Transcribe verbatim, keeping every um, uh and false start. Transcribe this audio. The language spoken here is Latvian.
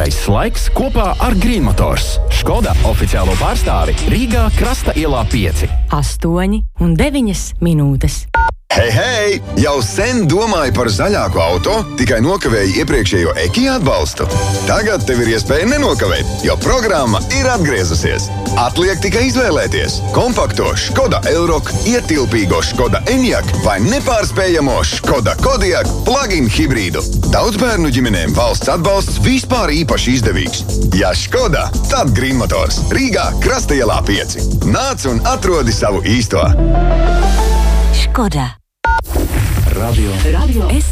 Pareizs laiks kopā ar Green Motors. Škoda oficiālo pārstāvi Rīgā Krasta ielā pieci. astoņi un deviņas minūtes. Hei, hei! Jau sen domāju par zaļāku auto, tikai nokavēju iepriekšējo Ekija atbalstu. Tagad tev ir iespēja nenokavēt, jo programma ir atgriezusies. Atliek tikai izvēlēties kompakto Škoda Elroq, ietilpīgo Škoda Enyaq vai nepārspējamo Škoda Kodiaq plug-in hibrīdu. Daudzbērnu ģimenēm valsts atbalsts vispār īpaši izdevīgs. Ja Škoda, tad Green Motors. Rīgā Krasta ielā pieci. Nāc un atrodi savu īsto. Škoda. Radio. Radio. Es